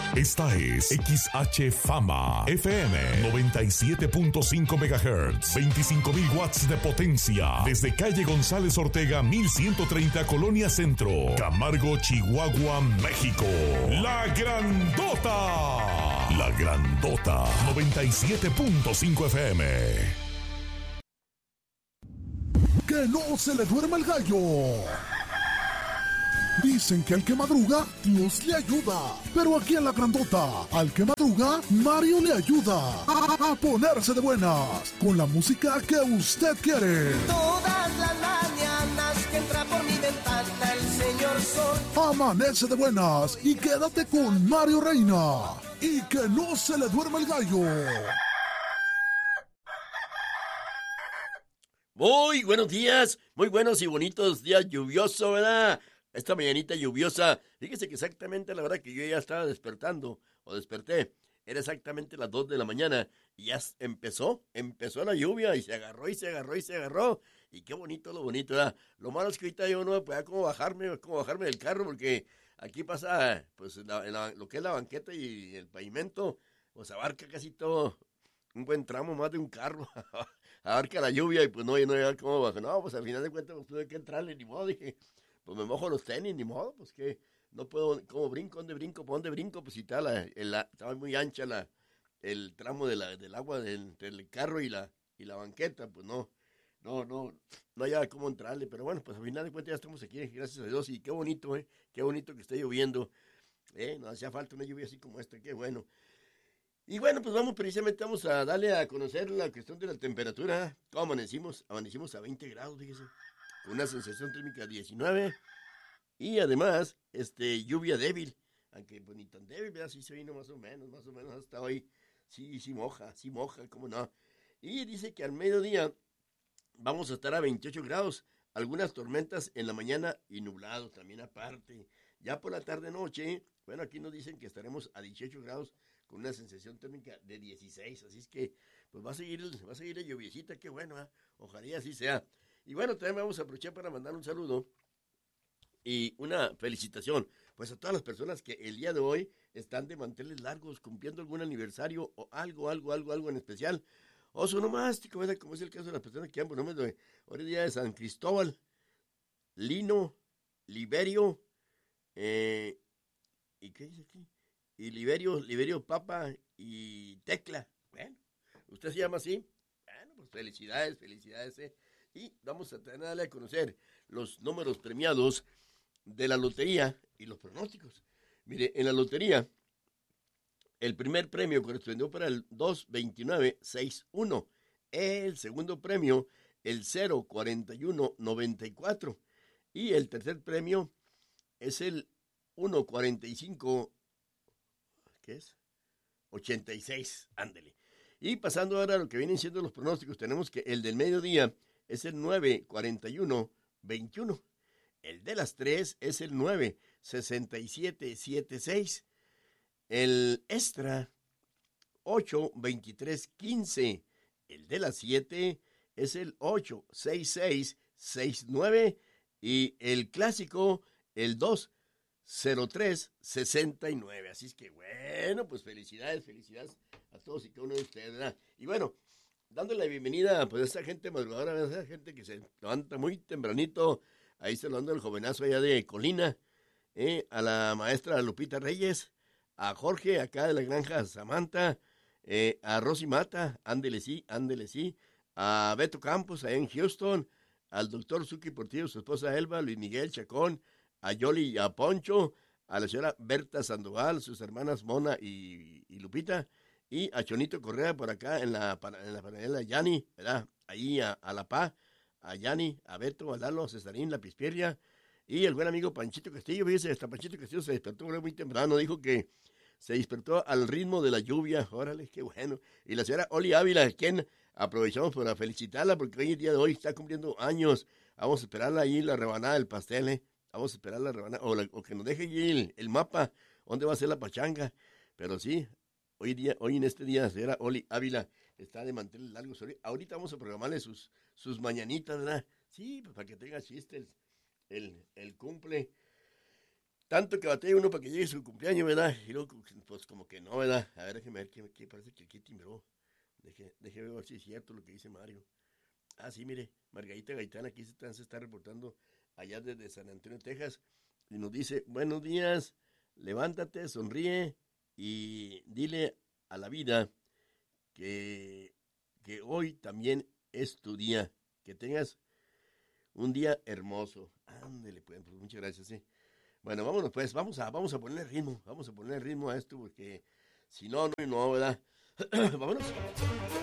Esta es XH Fama FM 97.5 MHz, 25,000 watts de potencia, desde calle González Ortega 1130, Colonia Centro, Camargo, Chihuahua, México. La Grandota. La Grandota 97.5 FM. Que no se le duerma el gallo. Dicen que al que madruga, Dios le ayuda. Pero aquí en La Grandota, al que madruga, Mario le ayuda a ponerse de buenas con la música que usted quiere. Todas las mañanas que entra por mi ventana el señor sol. Amanece de buenas y quédate con Mario Reina. Y que no se le duerma el gallo. Muy buenos días, muy buenos y bonitos días lluviosos, ¿verdad? Esta mañanita lluviosa, fíjese que exactamente a la hora que yo ya estaba despertando, o desperté, era exactamente las 2 de la mañana, y ya empezó la lluvia, y se agarró, y qué bonito lo bonito, ¿verdad? Lo malo es que ahorita yo no podía cómo bajarme del carro, porque aquí pasa, pues, lo que es la banqueta y el pavimento, pues abarca casi todo, un buen tramo más de un carro, abarca la lluvia, y pues no había cómo bajar, no, pues al final de cuentas pues, tuve que entrarle, ni modo, dije, pues me mojo los tenis, ni modo, pues que no puedo, ¿cómo brinco? ¿Dónde brinco? ¿Por dónde brinco? Pues si está estaba muy ancha el tramo del agua entre el carro y la banqueta, pues no había cómo entrarle, pero bueno, pues al final de cuentas ya estamos aquí, gracias a Dios, y qué bonito que esté lloviendo, nos hacía falta una lluvia así como esta, qué bueno. Y bueno, pues vamos a darle a conocer la cuestión de la temperatura, ¿cómo amanecimos? Amanecimos a 20 grados, fíjese. Con una sensación térmica 19 y además lluvia débil, aunque pues ni tan débil, ¿verdad? Sí se vino más o menos hasta hoy, sí moja, cómo no. Y dice que al mediodía vamos a estar a 28 grados, algunas tormentas en la mañana y nublado también aparte. Ya por la tarde noche, bueno, aquí nos dicen que estaremos a 18 grados con una sensación térmica de 16, así es que pues va a seguir la lluviecita, qué bueno, ¿eh? Ojalá así sea. Y bueno, también vamos a aprovechar para mandar un saludo y una felicitación, pues a todas las personas que el día de hoy están de manteles largos, cumpliendo algún aniversario o algo en especial, o su nomástico, ¿verdad? Como es el caso de las personas que han por nombres de hoy día de San Cristóbal, Lino, Liberio, ¿y qué dice aquí? Y Liberio Papa y Tecla. Bueno, ¿usted se llama así? Bueno, pues felicidades, Y vamos a darle a conocer los números premiados de la lotería y los pronósticos. Mire, en la lotería, el primer premio correspondió para el 22961. El segundo premio, el 04194. Y el tercer premio es el 145. ¿Qué es? 86. Ándele. Y pasando ahora a lo que vienen siendo los pronósticos, tenemos que el del mediodía es el 94121. El de las 3 es el 96776. El extra 82315. El de las 7 es el 86669. Y el clásico, el 20369. Así es que bueno, pues felicidades a todos y cada uno de ustedes, ¿verdad? Y bueno, dándole la bienvenida pues a esta gente madrugadora, a esa gente que se levanta muy tempranito, ahí saludando al jovenazo allá de Colina, a la maestra Lupita Reyes, a Jorge acá de la granja Samantha, a Rosy Mata, ándele sí, a Beto Campos allá en Houston, al doctor Suki Portillo, su esposa Elba, Luis Miguel Chacón, a Yoli y a Poncho, a la señora Berta Sandoval, sus hermanas Mona y Lupita, y a Chonito Correa por acá en la panela Yani, ¿verdad? Ahí a La Paz, a Yani, a Beto, a Lalo, a Cesarín, la Pispierria, y el buen amigo Panchito Castillo, fíjese, hasta Panchito Castillo se despertó muy temprano, dijo que se despertó al ritmo de la lluvia, órale, qué bueno. Y la señora Oli Ávila, quien aprovechamos para felicitarla, porque hoy el día de hoy está cumpliendo años, vamos a esperarla ahí, la rebanada del pastel, vamos a esperar la rebanada, o que nos deje ahí el mapa, dónde va a ser la pachanga, pero sí, hoy en este día, la señora Oli Ávila está de manteles largos. Ahorita vamos a programarle sus mañanitas, ¿verdad? Sí, pues para que tenga chistes el cumple. Tanto que batalla uno para que llegue su cumpleaños, ¿verdad? Y luego, pues como que no, ¿verdad? A ver, déjeme ver que parece que aquí timbró. Déjeme ver si es cierto lo que dice Mario. Ah, sí, mire, Margarita Gaitán aquí se está reportando allá desde San Antonio, Texas. Y nos dice, buenos días, levántate, sonríe y dile a la vida que hoy también es tu día. Que tengas un día hermoso. Ándele, pues muchas gracias, sí. Bueno, vámonos pues, vamos a poner ritmo a esto, porque si no, ¿verdad? Vámonos.